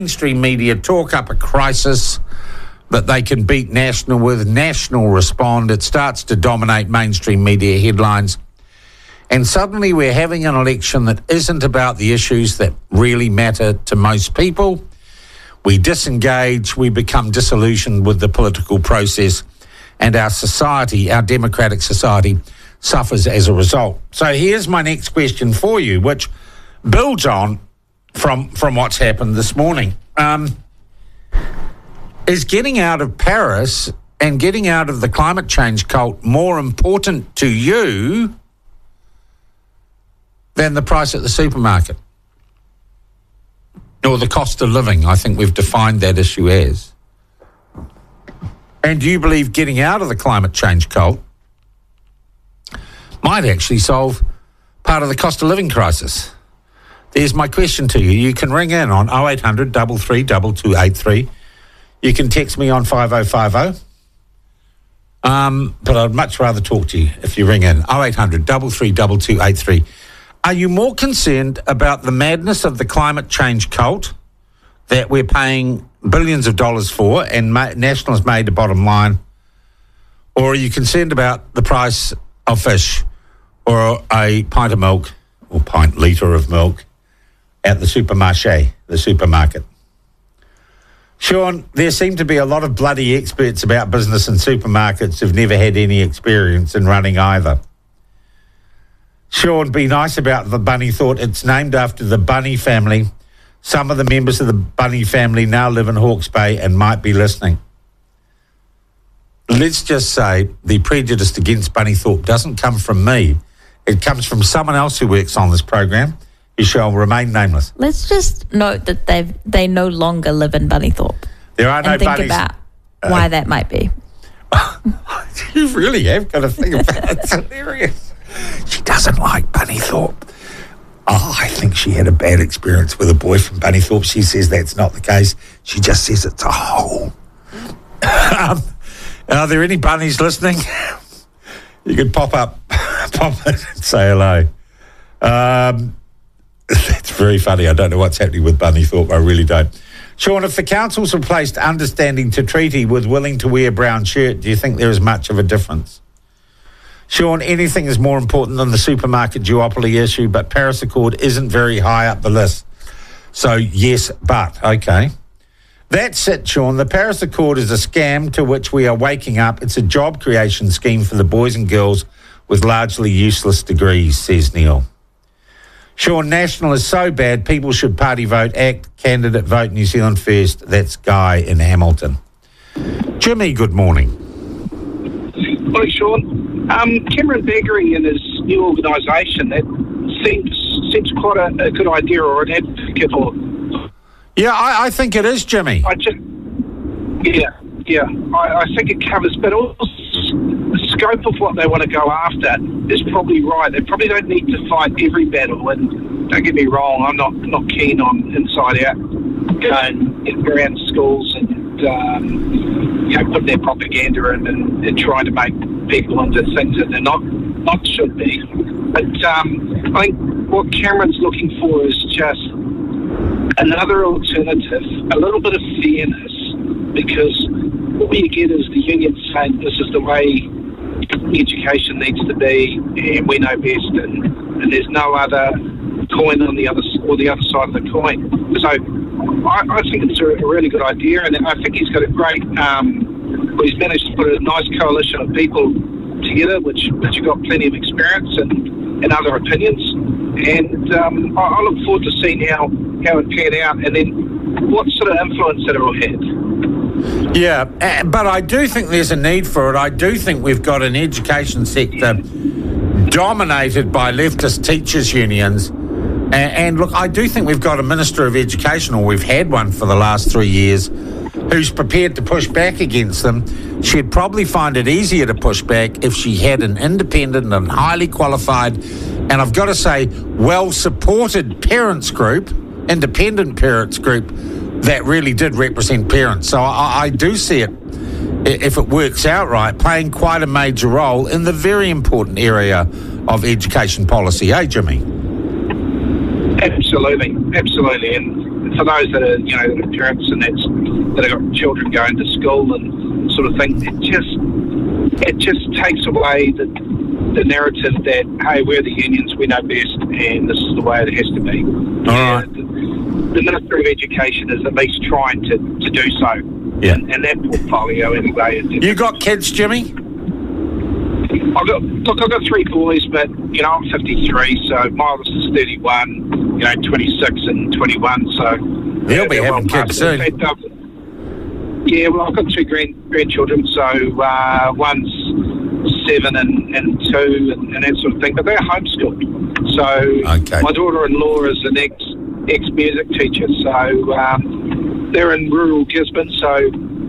Mainstream media talk up a crisis that they can beat National with. National respond. It starts to dominate mainstream media headlines. And suddenly we're having an election that isn't about the issues that really matter to most people. We disengage, we become disillusioned with the political process, and our society, our democratic society, suffers as a result. So here's my next question for you, which builds on from what's happened this morning. Is getting out of Paris and getting out of the climate change cult more important to you than the price at the supermarket? Or the cost of living, I think we've defined that issue as. And do you believe getting out of the climate change cult might actually solve part of the cost of living crisis? There's my question to you. You can ring in on 0800 33 2283. You can text me on 5050. But I'd much rather talk to you if you ring in 0800 33 2283. Are you more concerned about the madness of the climate change cult that we're paying billions of dollars for and National has made a bottom line? Or are you concerned about the price of fish or a pint of milk or litre of milk at the supermarket? Sean, there seem to be a lot of bloody experts about business and supermarkets who've never had any experience in running either. Sean, be nice about the bunny thought. It's named after the Bunny family. Some of the members of the Bunny family now live in Hawke's Bay and might be listening. Let's just say the prejudice against Bunnythorpe doesn't come from me. It comes from someone else who works on this program. He shall remain nameless. Let's just note that they no longer live in Bunnythorpe. There are no bunnies. And think about why that might be. You really have got to think about it. It's hilarious. She doesn't like Bunnythorpe. Oh, I think she had a bad experience with a boy from Bunnythorpe. She says that's not the case. She just says it's a hole. Are there any bunnies listening? You could pop in and say hello. That's very funny. I don't know what's happening with Bunnythorpe. I really don't. Sean, if the council's replaced understanding to treaty with willing to wear brown shirt, do you think there is much of a difference? Sean, anything is more important than the supermarket duopoly issue, but Paris Accord isn't very high up the list. So, yes, but. Okay. That's it, Sean. The Paris Accord is a scam to which we are waking up. It's a job creation scheme for the boys and girls with largely useless degrees, says Neil. Sean, National is so bad, people should party vote, act, candidate vote, New Zealand first. That's Guy in Hamilton. Jimmy, good morning. Morning, Sean. Cameron Beggery and his new organisation, that seems quite a good idea or an advocate for. Yeah, I think it is, Jimmy. I think it covers, but also the scope of what they want to go after is probably right. They probably don't need to fight every battle, and don't get me wrong, I'm not keen on Inside Out going around schools and putting their propaganda in and trying to make people into things that they're not should be. But I think what Cameron's looking for is just another alternative, a little bit of fairness, because what you get is the union saying this is the way education needs to be and we know best, and there's no other coin on the other side of the coin. So I think it's a really good idea, and I think he's got a great he's managed to put a nice coalition of people together which have got plenty of experience and other opinions, and I look forward to seeing how it panned out and then what sort of influence it will have. Yeah, but I do think there's a need for it. I do think we've got an education sector dominated by leftist teachers' unions. And look, I do think we've got a Minister of Education, or we've had one for the last 3 years, who's prepared to push back against them. She'd probably find it easier to push back if she had an independent and highly qualified, and I've got to say, well-supported parents group, independent parents group, that really did represent parents. So I do see it, if it works out right, playing quite a major role in the very important area of education policy. Jimmy? Absolutely. And for those that are, that are parents and that have got children going to school and sort of thing, it just takes away the narrative that, hey, we're the unions, we know best, and this is the way it has to be. All right. The Ministry of Education is at least trying to do so. Yeah. And that portfolio anyway. You got kids, Jimmy? I've got 3 boys, but, I'm 53, so my oldest is 31, 26 and 21, so... They'll be having kids soon. Yeah, well, I've got 2 grandchildren, so one's 7 and 2 and that sort of thing, but they're homeschooled. So My daughter-in-law is an ex-music teacher, so they're in rural Gisborne, so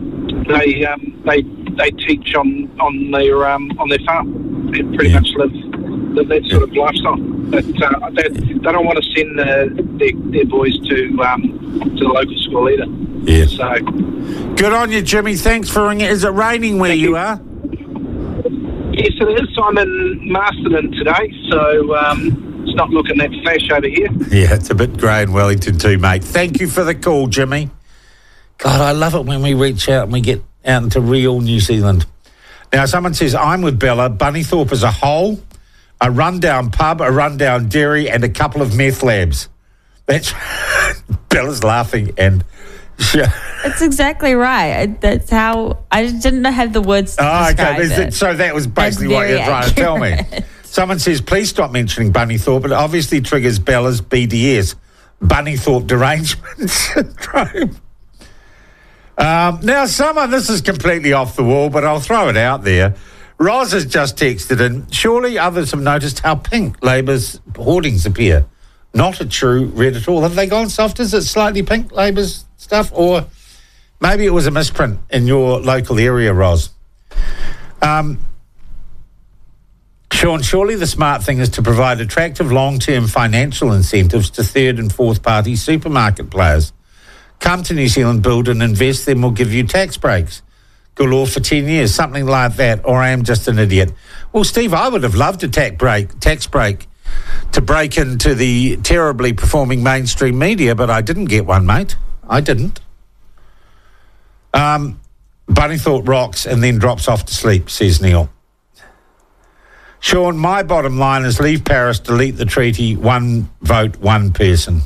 they teach on their farm and pretty much live that sort of lifestyle. But they don't want to send their boys to the local school either. Yeah. So good on you, Jimmy. Thanks for ringing. Is it raining where you are? Yes, it is. I'm in Masterton today, so it's not looking that flash over here. Yeah, it's a bit grey in Wellington too, mate. Thank you for the call, Jimmy. God, I love it when we reach out and we get out into real New Zealand. Now, someone says, I'm with Bella. Bunnythorpe as a whole, a rundown pub, a rundown dairy, and a couple of meth labs. That's Bella's laughing and... That's exactly right. That's how... I just didn't have the words to describe it. So that was basically what you're trying to tell me. Someone says, please stop mentioning Bunnythorpe. It obviously triggers Bella's BDS, Bunnythorpe derangement syndrome. Now, this is completely off the wall, but I'll throw it out there. Roz has just texted in, surely others have noticed how pink Labour's hoardings appear. Not a true red at all. Have they gone soft? Is it slightly pink, Labour's stuff? Or maybe it was a misprint in your local area, Roz. Sean, surely the smart thing is to provide attractive long-term financial incentives to third and fourth party supermarket players. Come to New Zealand, build and invest, then we'll give you tax breaks. Galore for 10 years, something like that, or I am just an idiot. Well, Steve, I would have loved a tax break to break into the terribly performing mainstream media, but I didn't get one, mate. I didn't. Bunnythorpe rocks and then drops off to sleep, says Neil. Sean, my bottom line is leave Paris, delete the treaty, one vote, one person.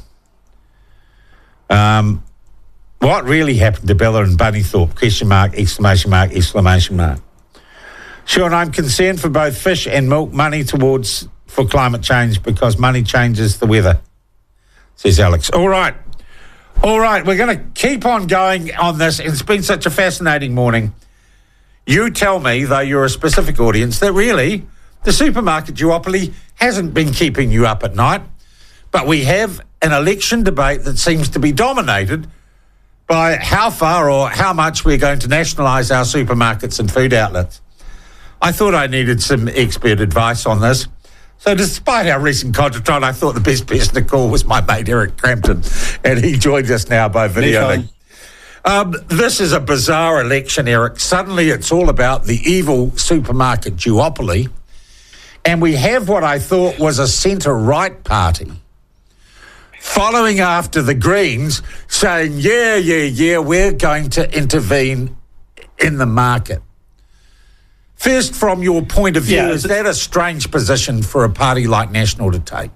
What really happened to Bella and Bunnythorpe? Question mark, exclamation mark, exclamation mark. Sean, I'm concerned for both fish and milk money for climate change because money changes the weather, says Alex. All right, we're going to keep on going on this. It's been such a fascinating morning. You tell me, though you're a specific audience, that really the supermarket duopoly hasn't been keeping you up at night, but we have an election debate that seems to be dominated by how far or how much we're going to nationalise our supermarkets and food outlets. I thought I needed some expert advice on this. So despite our recent contretemps, I thought the best person to call was my mate Eric Crampton, and he joins us now by video link. This is a bizarre election, Eric. Suddenly it's all about the evil supermarket duopoly, and we have what I thought was a centre-right party following after the Greens saying, yeah, we're going to intervene in the market. First, from your point of view, is that a strange position for a party like National to take?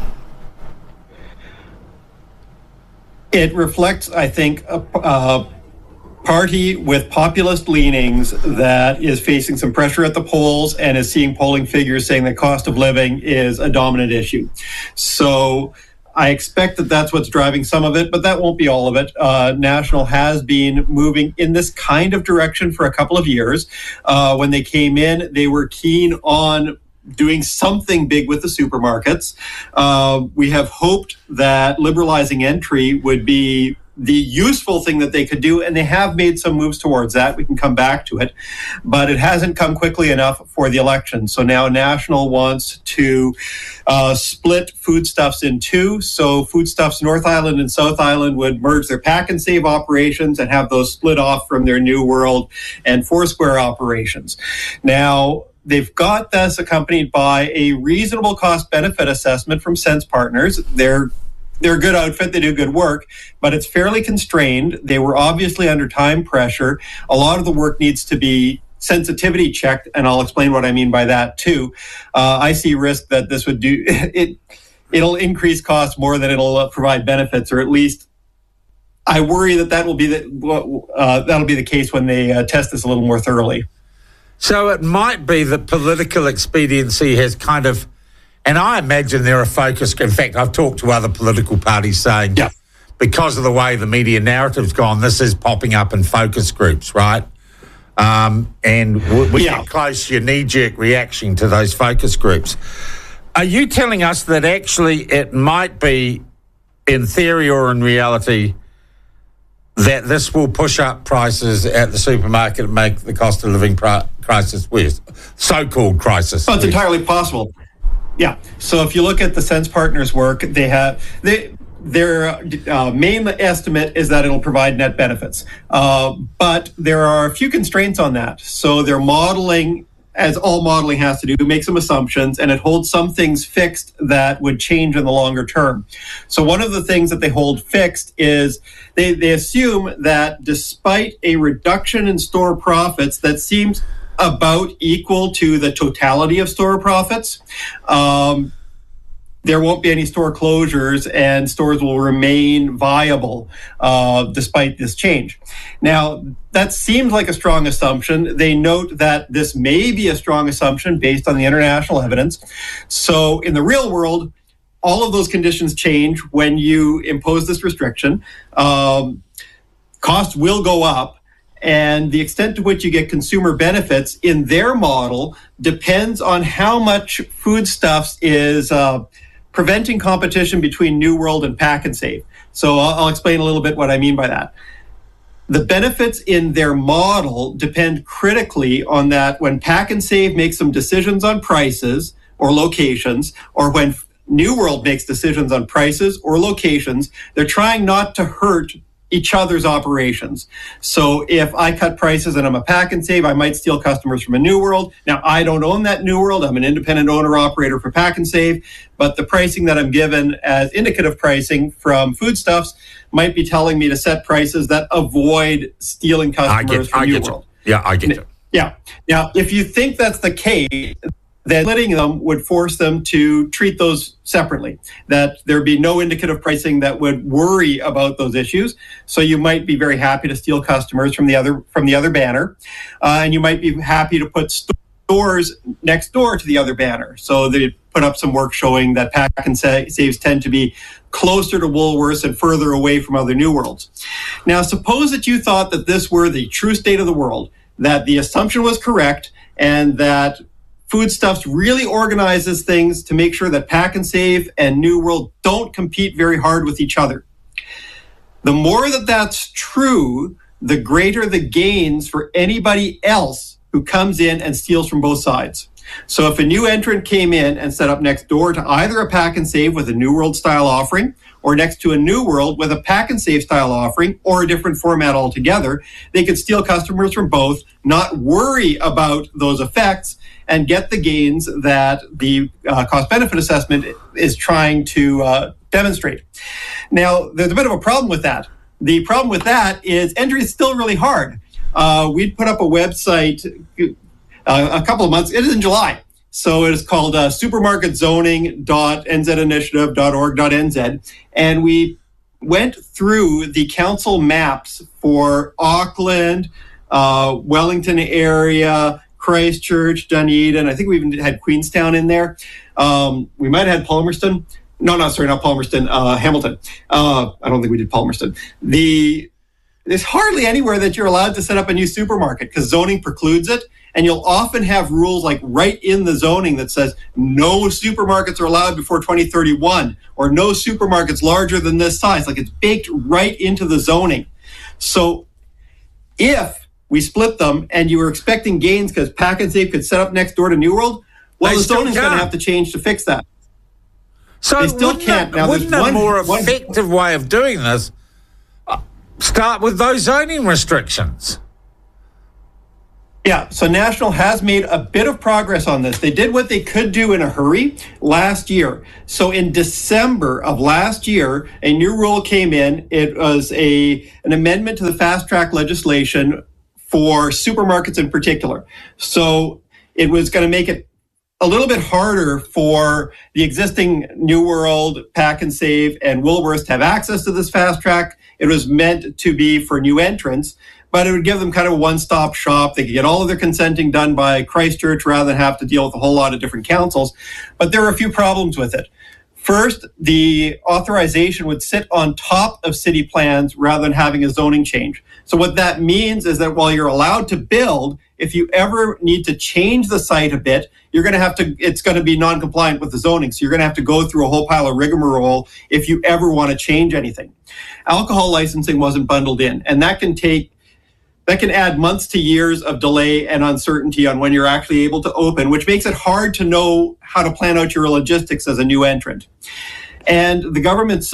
It reflects, I think, a party with populist leanings that is facing some pressure at the polls and is seeing polling figures saying the cost of living is a dominant issue. So I expect that that's what's driving some of it, but that won't be all of it. National has been moving in this kind of direction for a couple of years. When they came in, they were keen on doing something big with the supermarkets. We have hoped that liberalizing entry would be the useful thing that they could do, and they have made some moves towards that. We can come back to it, but it hasn't come quickly enough for the election. So now National wants to split Foodstuffs in two. So Foodstuffs North Island and South Island would merge their pack and save operations and have those split off from their New World and Foursquare operations. Now, they've got this accompanied by a reasonable cost-benefit assessment from Sense Partners. They're they're a good outfit. They do good work, but it's fairly constrained. They were obviously under time pressure. A lot of the work needs to be sensitivity checked, and I'll explain what I mean by that too. I see risk that this would do it. It'll increase costs more than it'll provide benefits, or at least I worry that will be that'll be the case when they test this a little more thoroughly. So it might be that political expediency has kind of, and I imagine there are focus. In fact, I've talked to other political parties saying, because of the way the media narrative's gone, this is popping up in focus groups, right? And we get close to your knee-jerk reaction to those focus groups. Are you telling us that actually it might be, in theory or in reality, that this will push up prices at the supermarket and make the cost of living crisis worse, so-called crisis? Oh, it's entirely possible. Yeah. So if you look at the Sense Partners work, their main estimate is that it'll provide net benefits. But there are a few constraints on that. So their modeling, as all modeling has to do, make some assumptions, and it holds some things fixed that would change in the longer term. So one of the things that they hold fixed is they assume that despite a reduction in store profits that seems about equal to the totality of store profits, there won't be any store closures and stores will remain viable despite this change. Now, that seems like a strong assumption. They note that this may be a strong assumption based on the international evidence. So in the real world, all of those conditions change when you impose this restriction. Costs will go up, and the extent to which you get consumer benefits in their model depends on how much foodstuffs is preventing competition between New World and Pack and Save. So I'll explain a little bit what I mean by that. The benefits in their model depend critically on that when Pack and Save makes some decisions on prices or locations, or when New World makes decisions on prices or locations, they're trying not to hurt each other's operations. So if I cut prices and I'm a Pack and Save, I might steal customers from a New World. Now, I don't own that New World. I'm an independent owner-operator for Pack and Save, but the pricing that I'm given as indicative pricing from foodstuffs might be telling me to set prices that avoid stealing customers from New World. Yeah, I get it. Yeah. Now, if you think that's the case, then splitting them would force them to treat those separately, that there'd be no indicative pricing that would worry about those issues. So you might be very happy to steal customers from the other banner, and you might be happy to put stores next door to the other banner. So they put up some work showing that Pack and Saves tend to be closer to Woolworths and further away from other New Worlds. Now, suppose that you thought that this were the true state of the world, that the assumption was correct, and that Foodstuffs really organizes things to make sure that Pack and Save and New World don't compete very hard with each other. The more that that's true, the greater the gains for anybody else who comes in and steals from both sides. So if a new entrant came in and set up next door to either a Pack and Save with a New World style offering, or next to a New World with a Pack and Save style offering, or a different format altogether, they could steal customers from both, not worry about those effects, and get the gains that the cost-benefit assessment is trying to demonstrate. Now, there's a bit of a problem with that. The problem with that is entry is still really hard. We put up a website a couple of months, it is in July. So it is called supermarketzoning.nzinitiative.org.nz. And we went through the council maps for Auckland, Wellington area, Christchurch, Dunedin. I think we even had Queenstown in there. We might have had Palmerston. Not Palmerston, Hamilton. I don't think we did Palmerston. There's hardly anywhere that you're allowed to set up a new supermarket because zoning precludes it. And you'll often have rules like right in the zoning that says no supermarkets are allowed before 2031 or no supermarkets larger than this size. Like it's baked right into the zoning. So if we split them and you were expecting gains because Pack and Save could set up next door to New World, well, the zoning's going to have to change to fix that. So they still can't. Now, wouldn't a more effective way of doing this start with those zoning restrictions? Yeah, so National has made a bit of progress on this. They did what they could do in a hurry last year. So in December of last year, a new rule came in. It was an amendment to the fast track legislation for supermarkets in particular. So it was going to make it a little bit harder for the existing New World, Pack and Save, and Woolworths to have access to this fast track. It was meant to be for new entrants, but it would give them kind of a one-stop shop. They could get all of their consenting done by Christchurch rather than have to deal with a whole lot of different councils. But there were a few problems with it. First, the authorization would sit on top of city plans rather than having a zoning change. So what that means is that while you're allowed to build, if you ever need to change the site a bit, it's going to be non-compliant with the zoning. So you're going to have to go through a whole pile of rigmarole if you ever want to change anything. Alcohol licensing wasn't bundled in, and that can add months to years of delay and uncertainty on when you're actually able to open, which makes it hard to know how to plan out your logistics as a new entrant. And the government's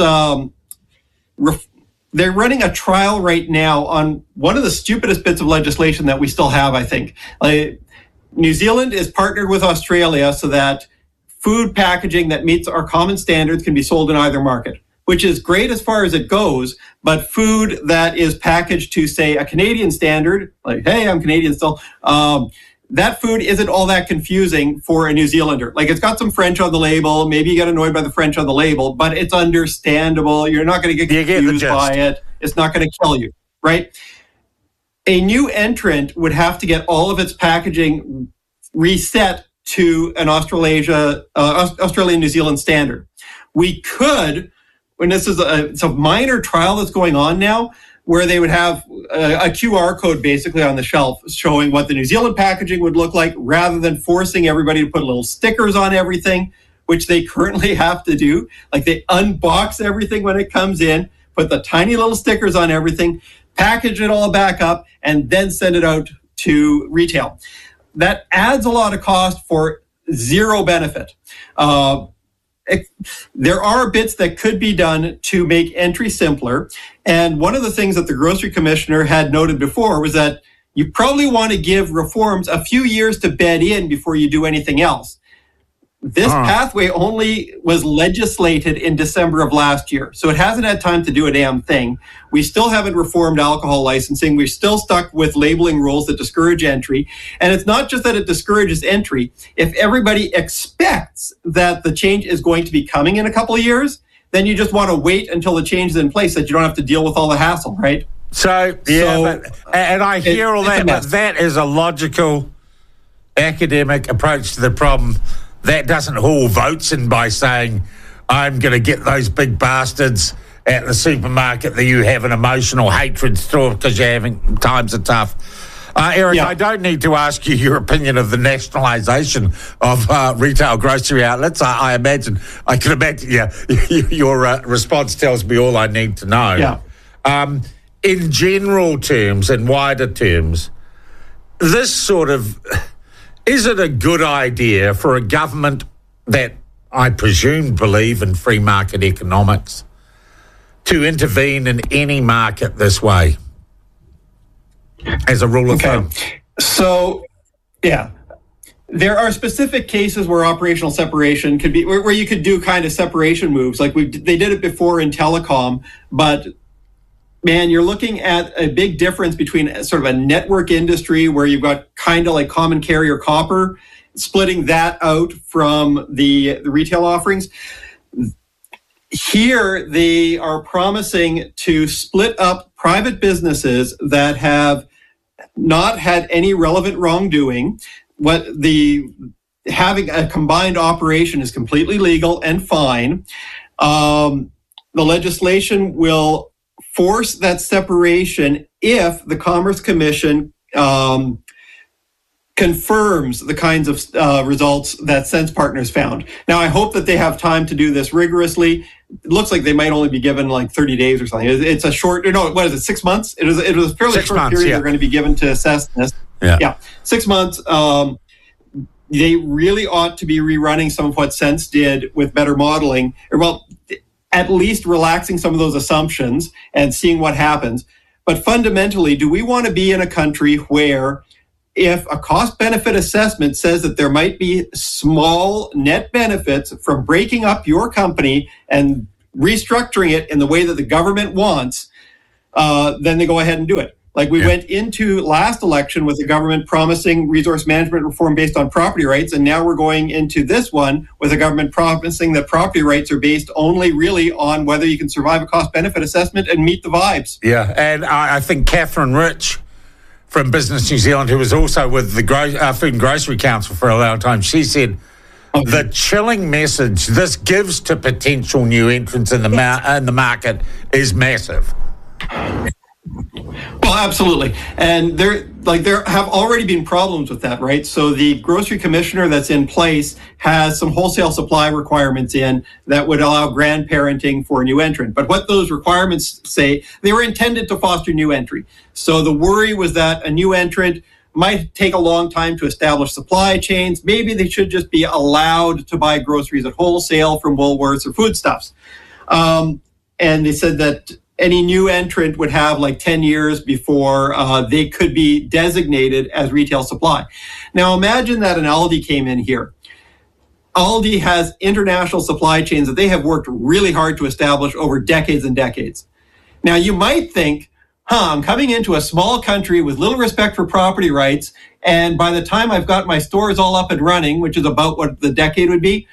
they're running a trial right now on one of the stupidest bits of legislation that we still have, I think. New Zealand is partnered with Australia so that food packaging that meets our common standards can be sold in either market, which is great as far as it goes, but food that is packaged to, say, a Canadian standard, like, hey, I'm Canadian still, that food isn't all that confusing for a New Zealander. Like, it's got some French on the label. Maybe you get annoyed by the French on the label, but it's understandable. You're not going to get confused by it. It's not going to kill you, right? A new entrant would have to get all of its packaging reset to an Australian-New Zealand standard. We could, when it's a minor trial that's going on now, where they would have a QR code basically on the shelf showing what the New Zealand packaging would look like, rather than forcing everybody to put little stickers on everything, which they currently have to do. Like, they unbox everything when it comes in, put the tiny little stickers on everything, package it all back up, and then send it out to retail. That adds a lot of cost for zero benefit. There are bits that could be done to make entry simpler. And one of the things that the Grocery Commissioner had noted before was that you probably want to give reforms a few years to bed in before you do anything else. This pathway only was legislated in December of last year, so it hasn't had time to do a damn thing. We still haven't reformed alcohol licensing. We're still stuck with labeling rules that discourage entry. And it's not just that it discourages entry. If everybody expects that the change is going to be coming in a couple of years, then you just want to wait until the change is in place so that you don't have to deal with all the hassle, right? And I hear all that, but that is a logical academic approach to the problem. That doesn't haul votes in by saying, I'm going to get those big bastards at the supermarket that you have an emotional hatred for because you're having times are tough. Eric, I don't need to ask you your opinion of the nationalisation of retail grocery outlets. I can imagine, your response tells me all I need to know. Yeah. In general terms and wider terms, this sort of... Is it a good idea for a government that I presume believe in free market economics to intervene in any market this way as a rule of thumb? So, there are specific cases where operational separation could be, where you could do kind of separation moves. Like they did it before in telecom, but man, you're looking at a big difference between sort of a network industry where you've got kind of like common carrier copper, splitting that out from the retail offerings. Here, they are promising to split up private businesses that have not had any relevant wrongdoing. Having a combined operation is completely legal and fine. The legislation will force that separation if the Commerce Commission confirms the kinds of results that Sense Partners found. Now, I hope that they have time to do this rigorously. It looks like they might only be given like 30 days or something. It's a short, 6 months? It was a fairly short period they're going to be given to assess this. Yeah. 6 months. They really ought to be rerunning some of what Sense did with better modeling. At least relaxing some of those assumptions and seeing what happens. But fundamentally, do we want to be in a country where if a cost-benefit assessment says that there might be small net benefits from breaking up your company and restructuring it in the way that the government wants, then they go ahead and do it. Like we went into last election with the government promising resource management reform based on property rights, and now we're going into this one with the government promising that property rights are based only really on whether you can survive a cost-benefit assessment and meet the vibes. Yeah, and I think Catherine Rich from Business New Zealand, who was also with the Food and Grocery Council for a long time, she said, the chilling message this gives to potential new entrants in the market is massive. Well, absolutely. And there have already been problems with that, right? So the grocery commissioner that's in place has some wholesale supply requirements in that would allow grandparenting for a new entrant. But what those requirements say, they were intended to foster new entry. So the worry was that a new entrant might take a long time to establish supply chains. Maybe they should just be allowed to buy groceries at wholesale from Woolworths or Foodstuffs. And they said that any new entrant would have like 10 years before they could be designated as retail supply. Now imagine that an Aldi came in here. Aldi has international supply chains that they have worked really hard to establish over decades and decades. Now you might think, I'm coming into a small country with little respect for property rights, and by the time I've got my stores all up and running, which is about what the decade would be,